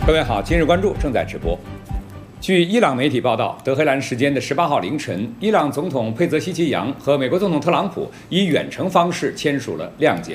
各位好，今日关注正在直播。据伊朗媒体报道，德黑兰时间的18号凌晨，伊朗总统佩泽希奇扬和美国总统特朗普以远程方式签署了谅解